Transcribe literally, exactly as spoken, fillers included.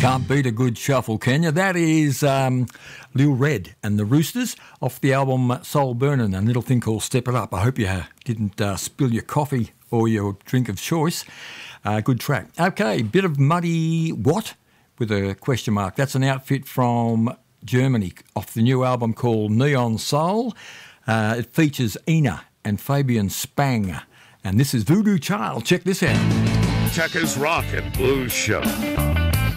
Can't beat a good shuffle, can you? That is um, Lil Red and the Roosters off the album Soul Burnin', a little thing called Step It Up. I hope you didn't uh, spill your coffee or your drink of choice. Uh, good track. Okay, bit of Muddy What with a question mark. That's an outfit from Germany off the new album called Neon Soul. Uh, it features Ina and Fabian Spang. And this is Voodoo Child. Check this out. Checkers Rock and Blues Show.